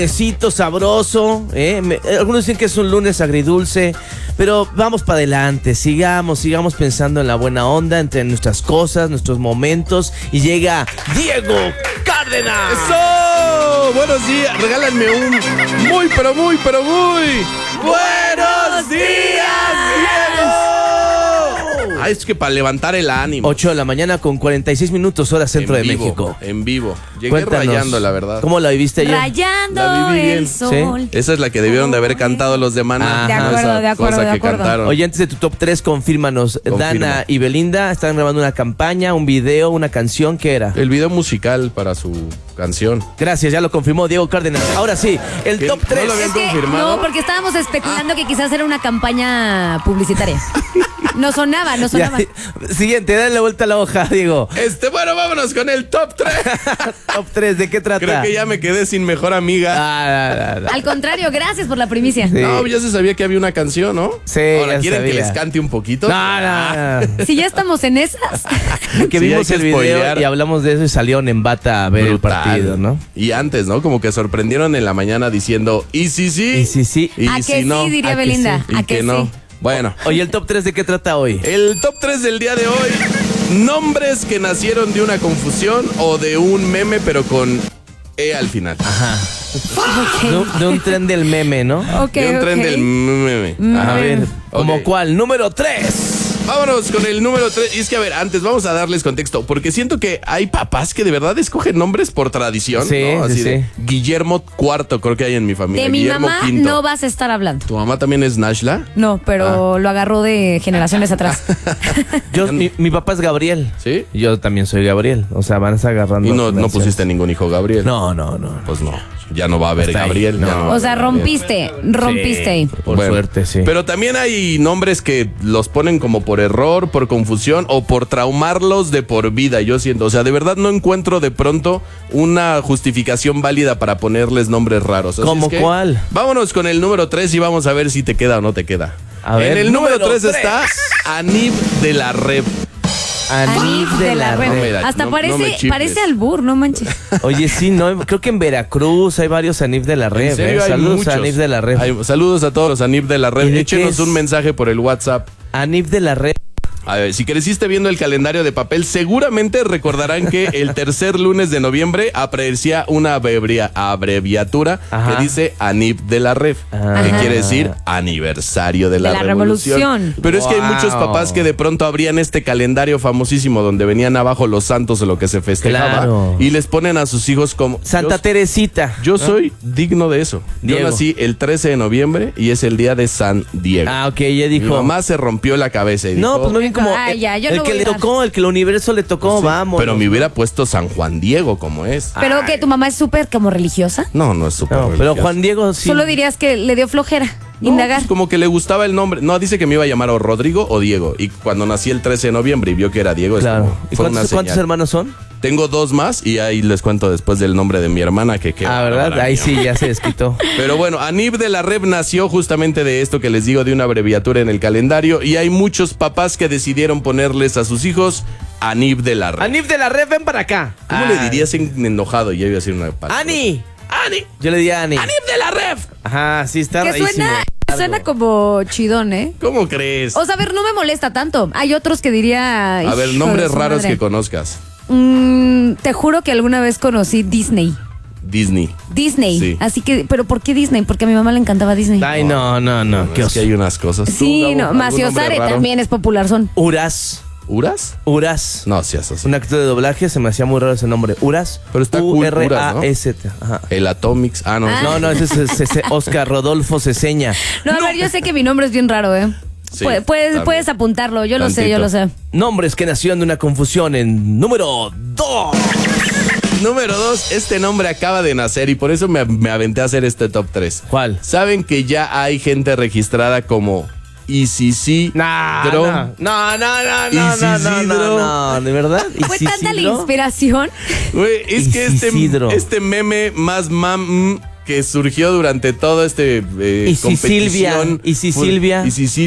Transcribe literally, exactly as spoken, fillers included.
Besito sabroso, ¿eh? Me, algunos dicen que es un lunes agridulce, pero vamos para adelante, sigamos, sigamos pensando en la buena onda, entre nuestras cosas, nuestros momentos, y llega Diego Cárdenas. ¡Eso! Buenos días, regálenme un muy, pero muy, pero muy ¡Buenos días, Diego! Ah, es que para levantar el ánimo. ocho de la mañana con cuarenta y seis minutos, hora centro En de vivo, México. En vivo. Llegué Cuéntanos, rayando, la verdad. ¿Cómo la viviste ayer? Rayando La viví bien. el sol. ¿Sí? Esa es la que debieron de haber cantado los de Maná. De no acuerdo, esa de acuerdo, cosa de que acuerdo. cantaron. Oye, antes de tu top tres, confírmanos. Confirmo. Dana y Belinda están grabando una campaña, un video, una canción. ¿Qué era? El video musical para su canción. Gracias, ya lo confirmó Diego Cárdenas. Ahora sí, el ¿Qué? top ¿No tres. lo habían Es que, confirmado? no, porque estábamos especulando que quizás era una campaña publicitaria. No sonaba, no sonaba. Ya, siguiente, dale la vuelta a la hoja, Diego. Este, bueno, vámonos con el top tres. Top tres, ¿de qué trata? Creo que ya me quedé sin mejor amiga. Ah, no, no, no. Al contrario, gracias por la primicia. Sí. No, ya se sabía que había una canción, ¿no? Sí, Ahora, ya ¿quieren sabía. que les cante un poquito? No, no, no. Si ya estamos en esas. Que Sí, vimos hay el que video spoilear. y hablamos de eso y salieron en bata a ver Brutal. el partido, ¿no? Y antes, ¿no? Como que sorprendieron en la mañana diciendo, ¿y si sí? Y sí, sí. Y ¿A que si sí, no. diría ¿A que Belinda? Y ¿A que que no. sí? Bueno, Oye, ¿el top tres de qué trata hoy? el top tres del día de hoy, nombres que nacieron de una confusión o de un meme, pero con E al final. Ajá. Ok. De, un- de un tren del meme, ¿no? Ok, de un tren ok. del meme. A ver, ¿como Ok. cuál? Número tres. Vámonos con el número tres. Y es que, a ver, antes vamos a darles contexto, porque siento que hay papás que de verdad escogen nombres por tradición. Sí, ¿no? sí, Así de sí. Guillermo Cuarto, creo que hay en mi familia. De mi Guillermo mamá Quinto. no vas a estar hablando. ¿Tu mamá también es Nashla? No, pero Ah. lo agarró de generaciones atrás. Yo, mi, mi papá es Gabriel. ¿Sí? Yo también soy Gabriel. O sea, van a estar agarrando. Y no, no versiones. pusiste ningún hijo Gabriel. No, no, no. Pues no. Ya no va a haber Hasta ahí, Gabriel. no. ya no va a O sea, haber Gabriel. rompiste, rompiste ahí. Por Bueno, suerte, sí. Pero también hay nombres que los ponen como por error, por confusión o por traumarlos de por vida, yo siento. O sea, de verdad no encuentro de pronto una justificación válida para ponerles nombres raros. Así ¿Cómo es que cuál? Vámonos con el número tres y vamos a ver si te queda o no te queda. A ver, en el número número tres tres. está Anib de la Rev. Anif de la Red. red. No me da- Hasta no- parece, no me chifles. parece albur, no manches. Oye, sí, no, creo que en Veracruz hay varios Anif de la En Red. serio, ¿eh? hay Saludos muchos. a Anif de la Red. Hay- saludos a todos los Anib de la ¿Y Red. de qué Échenos es? un mensaje por el WhatsApp. Anif de la Red. A ver, si creciste viendo el calendario de papel, seguramente recordarán que el tercer lunes de noviembre aparecía una abrevia- abreviatura Ajá. que dice ANIP de la Rev, Ah. que quiere decir aniversario de la, De la revolución. revolución. Pero es que hay Wow. muchos papás que de pronto abrían este calendario famosísimo donde venían abajo los santos o lo que se festejaba Claro. y les ponen a sus hijos como Santa yo, Teresita. yo soy digno de eso. Diego. Yo nací el trece de noviembre y es el día de San Diego. Ah, ok, ella Mi dijo. mamá se rompió la cabeza y No, dijo, pues no bien como. Ay, ya, yo el no que voy le a dar. tocó, el que el universo le tocó, Sí, vamos. Pero me hubiera puesto San Juan Diego como es. Pero que tu mamá es súper como religiosa. No, no es súper No, pero religioso. Juan Diego sí. Solo dirías que le dio flojera No, indagar. pues como que le gustaba el nombre. No, dice que me iba a llamar o Rodrigo o Diego. Y cuando nací el trece de noviembre y vio que era Diego, es Claro. como- ¿Y fue una cuántos, cuántos señal. hermanos son? Tengo dos más y ahí les cuento después del nombre de mi hermana que qué Ah, ¿verdad? bárbara, Ahí mío. sí ya se desquitó. Pero bueno, Anib de la Rev nació justamente de esto que les digo, de una abreviatura en el calendario. Y hay muchos papás que decidieron ponerles a sus hijos Anib de la Rev. Anif de la Red, ven para acá. ¿Cómo Ah. le dirías en enojado? Ya iba a decir una palabra. ¡Ani! ¡Ani! Yo le diría Ani. ¡Anib de la Rev! Ajá, sí, está Que rarísimo. suena, suena como chidón, ¿eh? ¿Cómo crees? O sea, a ver, no me molesta tanto. Hay otros que diría. A ver, hijo nombres de su raros madre. que conozcas. Mm, te juro que alguna vez conocí Disney. Disney. Disney. Sí. Así que, ¿pero por qué Disney? Porque a mi mamá le encantaba Disney. Ay, no, no, no. No, qué es oso. que hay unas cosas. ¿Tú, Sí, Gabo, no. algún Maciosare nombre raro? también es popular, son. Uras. ¿Uras? Uras. No, sí, eso sí. Un actor de doblaje, se me hacía muy raro ese nombre. Uras. Pero está cool, U R Uras, ¿no? A S T. Ajá. El Atomics. Ah, no. Ah. No, no, ese es, ese es Oscar Rodolfo Ceseña. No, a ver, yo sé que mi nombre es bien raro, ¿eh? Sí, Pu- puedes, también. puedes apuntarlo, yo lo sé, yo Tantito. lo sé. Nombres que nacieron de una confusión en número dos. Número dos, este nombre acaba de nacer y por eso me, me aventé a hacer este top tres. ¿Cuál? ¿Saben que ya hay gente registrada como Isisi? No, Dro? no, no, no, no, no, no, no, Isidro. no, no, ¿de verdad? Fue tanta la ¿Isidro? inspiración. Güey, es que este, Isidro. este meme más mam que surgió durante todo este eh, Y si competición. Silvia, y si fue- Silvia. Y si Silvia.